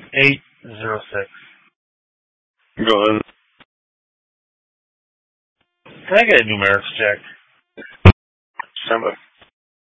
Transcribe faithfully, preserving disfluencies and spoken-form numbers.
eight zero six. Go ahead. Can I get a numerics check? Stand by.